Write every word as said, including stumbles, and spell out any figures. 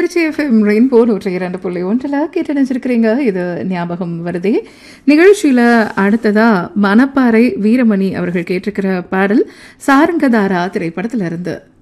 Trichy FM rainbow நூற்றி இரண்டு புள்ளி ஒன்றில் கேட்டு நினைச்சிருக்கிறீங்க. இது ஞாபகம் வருதே நிகழ்ச்சியில அடுத்ததா மணப்பாறை வீரமணி அவர்கள் கேட்டிருக்கிற பாடல் சாரங்கதாரா திரைப்படத்துல இருந்து.